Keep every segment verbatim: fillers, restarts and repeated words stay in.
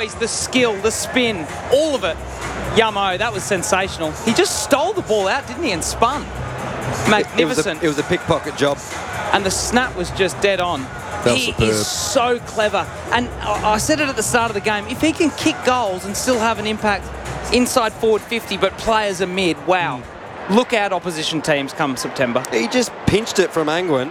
poise, the skill, the spin, all of it. Yummo, that was sensational. He just stole the ball out, didn't he, and spun. Magnificent. It was a, it was a pickpocket job. And the snap was just dead on. was He superb. is so clever. And I I said it at the start of the game, if he can kick goals and still have an impact inside forward fifty, but players are mid, wow. Mm. Look out opposition teams come September. He just pinched it from Angwin.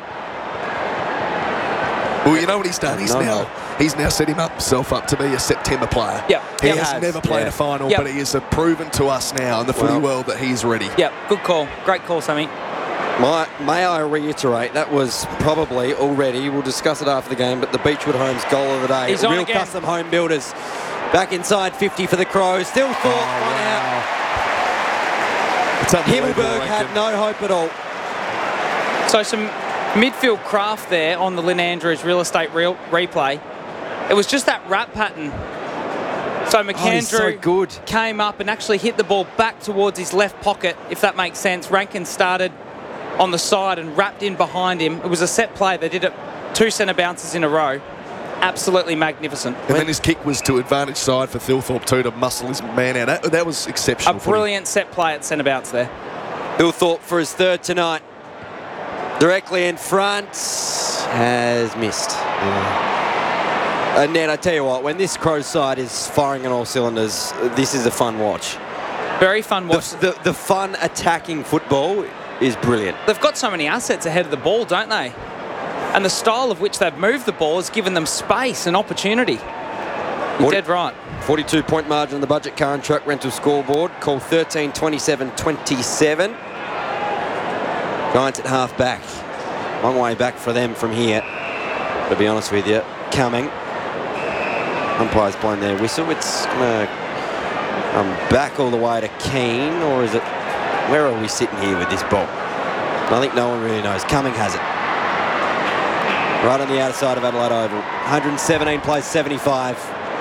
Well, you know what he's done? He's No. now he's now set him up, himself up to be a September player. Yep. He Yep. has has, never played yeah. a final, Yep. but he has proven to us now in the footy Well- world that he's ready. Yep, good call. Great call, Sammy. My, may I reiterate, that was probably already, we'll discuss it after the game, but the Beechwood Homes goal of the day. He's on Real again. custom home builders. Back inside fifty for the Crows. Still thought Oh, one out. It's unbelievable, Himmelberg had Rankin. no hope at all. So some midfield craft there on the Lynn Andrews real estate real replay. It was just that wrap pattern. So McAndrew Oh, he's so good. came up and actually hit the ball back towards his left pocket, if that makes sense. Rankin started on the side and wrapped in behind him. It was a set play. They did it two centre bounces in a row. Absolutely magnificent. And then his kick was to advantage side for Thilthorpe too to muscle his man out. That, that was A exceptional. footy. brilliant set play at centre bounce there. Thilthorpe for his third tonight. Directly in front. Has missed. And Ned, I tell you what, when this Crows side is firing on all cylinders, this is a fun watch. Very fun watch. The, the, the fun attacking football is brilliant. They've got so many assets ahead of the ball, don't they? And the style of which they've moved the ball has given them space and opportunity. You're What- dead right. forty-two point margin on the budget car and truck rental scoreboard. Call thirteen twenty-seven twenty-seven. Giants at half back. Long way back for them from here. To be honest with you, coming. Umpire's blown their whistle. It's going to come back all the way to Keane, or is it... Where are we sitting here with this ball? I think no one really knows. Cumming has it. Right on the outer side of Adelaide Oval. one hundred seventeen plays seventy-five.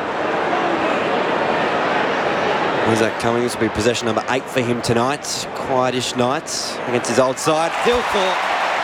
Where's that coming? This will be possession number eight for him tonight. Quietish night against his old side. Thilthorpe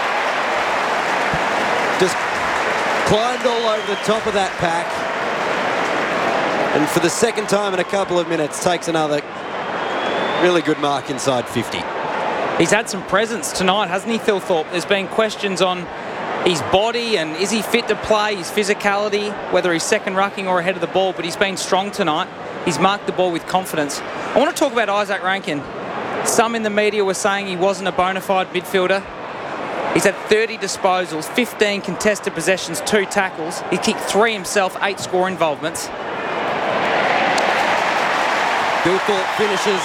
just climbed all over the top of that pack. And for the second time in a couple of minutes, takes another really good mark inside fifty. He's had some presence tonight, hasn't he, Thilthorpe? There's been questions on his body and is he fit to play, his physicality, whether he's second rucking or ahead of the ball, but he's been strong tonight. He's marked the ball with confidence. I want to talk about Isaac Rankin. Some in the media were saying he wasn't a bona fide midfielder. He's had thirty disposals, fifteen contested possessions, two tackles. He kicked three himself, eight score involvements. Thilthorpe finishes.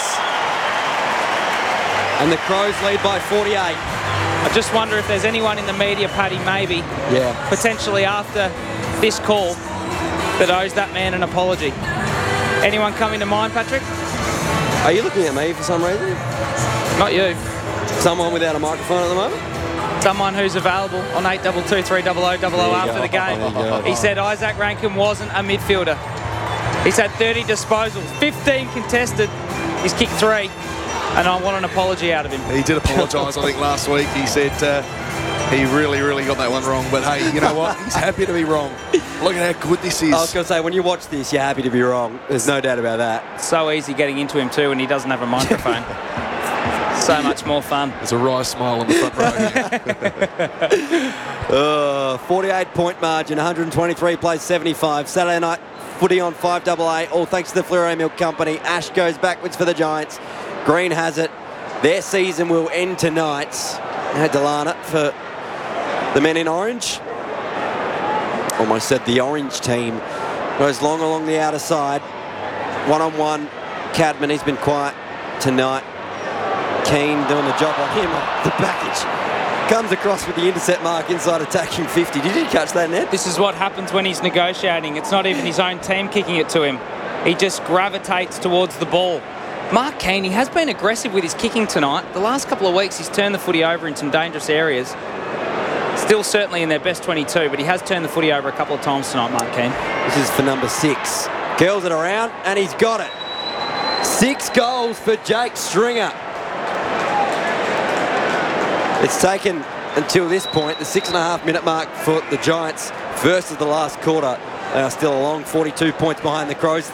And the Crows lead by forty-eight. I just wonder if there's anyone in the media, Paddy, maybe, Yeah. potentially after this call, that owes that man an apology. Anyone coming to mind, Patrick? Are you looking at me for some reason? Not you. Someone without a microphone at the moment? Someone who's available on eight two two three double oh double oh There you after go. the game. There you go. He said Isaac Rankin wasn't a midfielder. He's had thirty disposals, fifteen contested. He's kicked three, and I want an apology out of him. He did apologise, I think, last week. He said uh, he really, really got that one wrong. But hey, you know what? He's happy to be wrong. Look at how good this is. I was going to say, when you watch this, you're happy to be wrong. There's no doubt about that. So easy getting into him too when he doesn't have a microphone. So much more fun. There's a wry smile on the front row. Uh, forty-eight point margin, one hundred twenty-three plays seventy-five. Saturday night footy on five A A, all thanks to the Fleuro Milk Company. Ash goes backwards for the Giants. Green has it. Their season will end tonight. Now Delana for the men in orange. Almost said the orange team. Goes long along the outer side. One-on-one. Cadman, he's been quiet tonight. Keane doing the job on him. The package comes across with the intercept mark inside attacking fifty. Did you catch that, Ned? This is what happens when he's negotiating. It's not even his own team kicking it to him. He just gravitates towards the ball. Mark Keane, he has been aggressive with his kicking tonight. The last couple of weeks, he's turned the footy over in some dangerous areas. Still certainly in their best twenty-two, but he has turned the footy over a couple of times tonight, Mark Keane. This is for number six. Curls it around, and he's got it. Six goals for Jake Stringer. It's taken until this point, the six and a half minute mark for the Giants versus the last quarter. They are still a long forty-two points behind the Crows.